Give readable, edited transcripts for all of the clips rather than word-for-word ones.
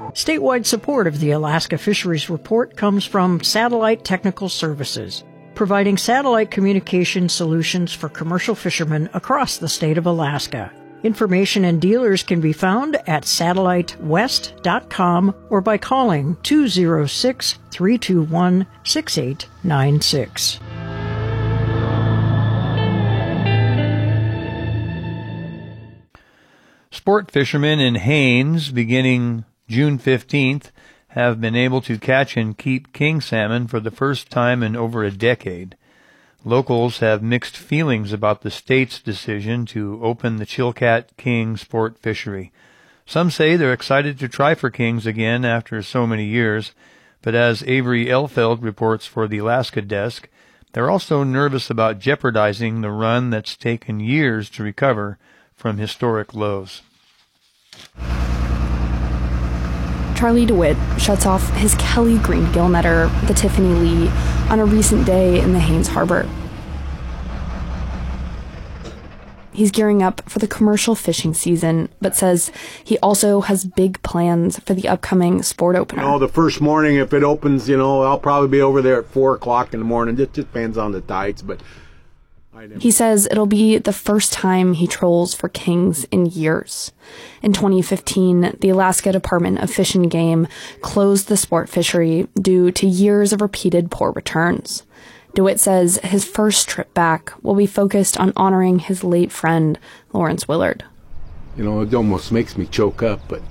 Statewide support of the Alaska Fisheries Report comes from Satellite Technical Services, providing satellite communication solutions for commercial fishermen across the state of Alaska. Information and dealers can be found at satellitewest.com or by calling 206-321-6896. Sport fishermen in Haines, beginning June 15th, have been able to catch and keep king salmon for the first time in over a decade. Locals have mixed feelings about the state's decision to open the Chilkat King sport fishery. Some say they're excited to try for kings again after so many years, but as Avery Elfeld reports for the Alaska Desk, they're also nervous about jeopardizing the run that's taken years to recover from historic lows. Charlie DeWitt shuts off his Kelly Green gillnetter, the Tiffany Lee, on a recent day in the Haines Harbor. He's gearing up for the commercial fishing season, but says he also has big plans for the upcoming sport opener. The first morning, if it opens, I'll probably be over there at 4 o'clock in the morning. It just depends on the tides, but... He says it'll be the first time he trolls for kings in years. In 2015, the Alaska Department of Fish and Game closed the sport fishery due to years of repeated poor returns. DeWitt says his first trip back will be focused on honoring his late friend, Lawrence Willard. It almost makes me choke up, but,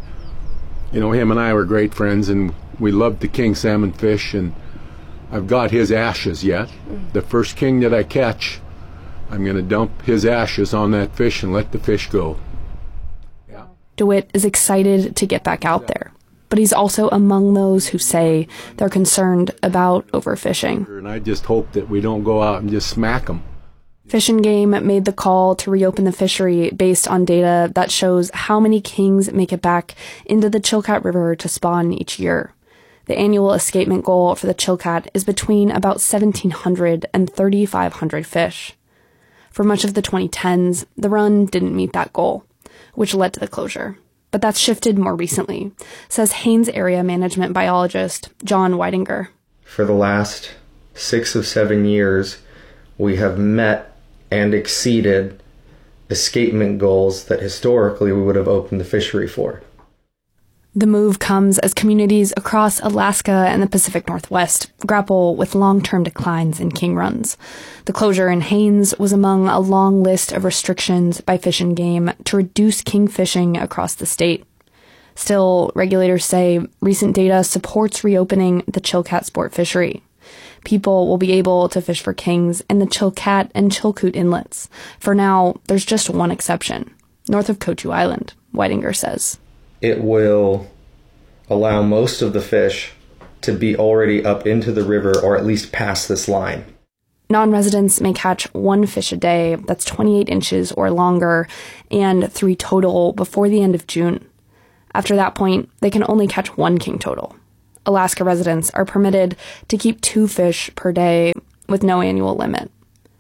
him and I were great friends, and we loved the king salmon fish, and I've got his ashes yet. The first king that I catch, I'm going to dump his ashes on that fish and let the fish go. Yeah. DeWitt is excited to get back out there, but he's also among those who say they're concerned about overfishing. And I just hope that we don't go out and just smack them. Fish and Game made the call to reopen the fishery based on data that shows how many kings make it back into the Chilkat River to spawn each year. The annual escapement goal for the Chilkat is between about 1,700 and 3,500 fish. For much of the 2010s, the run didn't meet that goal, which led to the closure. But that's shifted more recently, says Haines area management biologist John Weidinger. For the last 6 of 7 years, we have met and exceeded escapement goals that historically we would have opened the fishery for. The move comes as communities across Alaska and the Pacific Northwest grapple with long-term declines in king runs. The closure in Haines was among a long list of restrictions by Fish and Game to reduce king fishing across the state. Still, regulators say recent data supports reopening the Chilkat sport fishery. People will be able to fish for kings in the Chilkat and Chilkoot inlets. For now, there's just one exception, north of Kotu Island, Weidinger says. It will allow most of the fish to be already up into the river or at least past this line. Non-residents may catch 1 fish a day that's 28 inches or longer and 3 total before the end of June. After that point, they can only catch 1 king total. Alaska residents are permitted to keep 2 fish per day with no annual limit.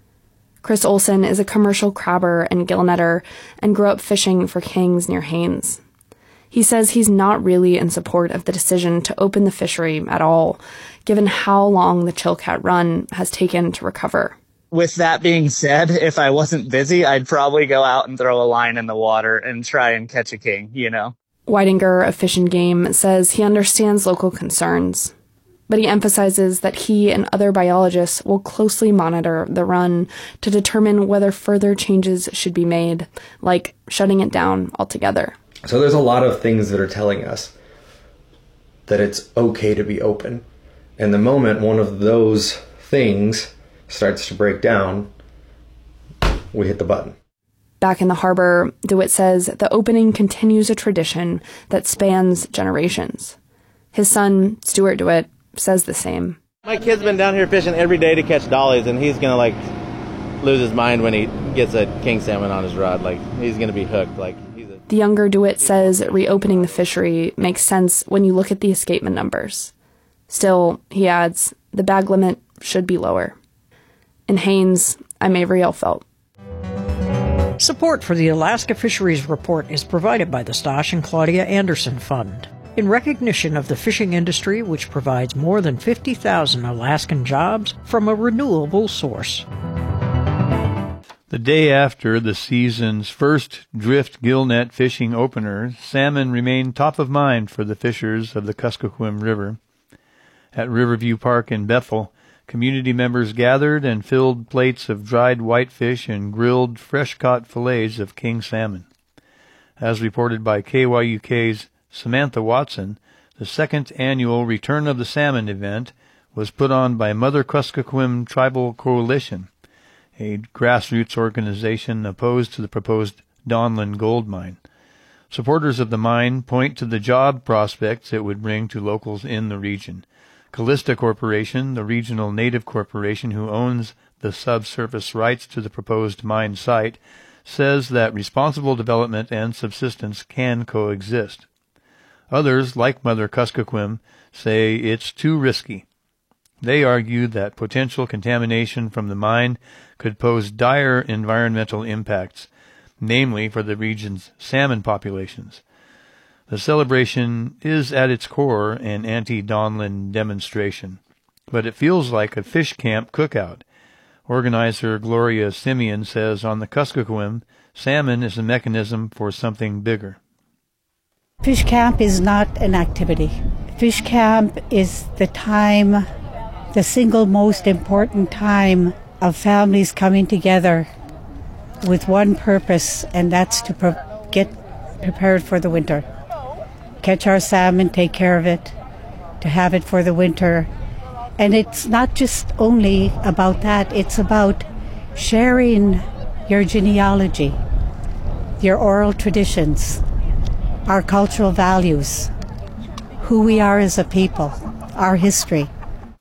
Chris Olson is a commercial crabber and gillnetter and grew up fishing for kings near Haines. He says he's not really in support of the decision to open the fishery at all, given how long the Chilkat run has taken to recover. With that being said, if I wasn't busy, I'd probably go out and throw a line in the water and try and catch a king, Weidinger of Fish and Game says he understands local concerns, but he emphasizes that he and other biologists will closely monitor the run to determine whether further changes should be made, like shutting it down altogether. So there's a lot of things that are telling us that it's okay to be open. And the moment one of those things starts to break down, we hit the button. Back in the harbor, DeWitt says the opening continues a tradition that spans generations. His son, Stuart DeWitt, says the same. My kid's been down here fishing every day to catch dollies, and he's going to lose his mind when he gets a king salmon on his rod. He's going to be hooked. The younger DeWitt says reopening the fishery makes sense when you look at the escapement numbers. Still, he adds, the bag limit should be lower. In Haines, I'm Avery Elfelt. Support for the Alaska Fisheries Report is provided by the Stosh and Claudia Anderson Fund. in recognition of the fishing industry, which provides more than 50,000 Alaskan jobs from a renewable source. The day after the season's first drift gillnet fishing opener, salmon remained top of mind for the fishers of the Kuskokwim River. At Riverview Park in Bethel, community members gathered and filled plates of dried whitefish and grilled fresh-caught fillets of king salmon. As reported by KYUK's Samantha Watson, the second annual Return of the Salmon event was put on by Mother Kuskokwim Tribal Coalition, a grassroots organization opposed to the proposed Donlin gold mine. Supporters of the mine point to the job prospects it would bring to locals in the region. Callista Corporation, the regional native corporation who owns the subsurface rights to the proposed mine site, says that responsible development and subsistence can coexist. Others, like Mother Kuskokwim, say it's too risky. They argue that potential contamination from the mine could pose dire environmental impacts, namely for the region's salmon populations. The celebration is at its core an anti-Donlin demonstration, but it feels like a fish camp cookout. Organizer Gloria Simeon says on the Kuskokwim, salmon is a mechanism for something bigger. Fish camp is not an activity. Fish camp is the time, the single most important time of families coming together with one purpose, and that's to get prepared for the winter. Catch our salmon, take care of it, to have it for the winter. And it's not just only about that, it's about sharing your genealogy, your oral traditions, our cultural values, who we are as a people, our history.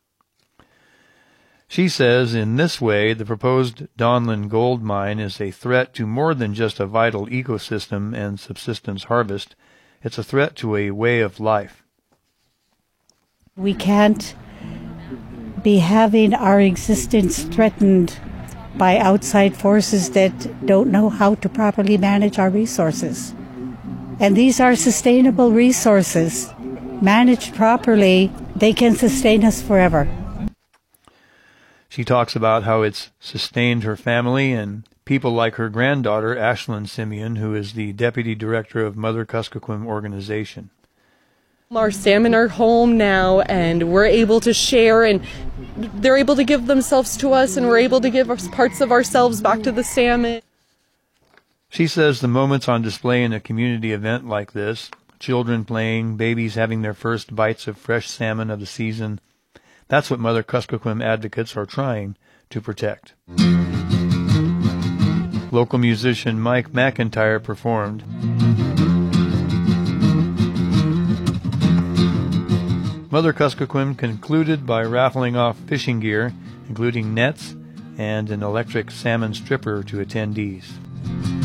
She says in this way the proposed Donlin gold mine is a threat to more than just a vital ecosystem and subsistence harvest. It's a threat to a way of life. We can't be having our existence threatened by outside forces that don't know how to properly manage our resources. And these are sustainable resources. Managed properly, they can sustain us forever. She talks about how it's sustained her family and people like her granddaughter, Ashlyn Simeon, who is the deputy director of Mother Kuskokwim organization. Our salmon are home now, and we're able to share, and they're able to give themselves to us, and we're able to give us parts of ourselves back to the salmon. She says the moments on display in a community event like this, children playing, babies having their first bites of fresh salmon of the season, that's what Mother Kuskokwim advocates are trying to protect. Local musician Mike McIntyre performed. Mother Kuskokwim concluded by raffling off fishing gear, including nets and an electric salmon stripper to attendees.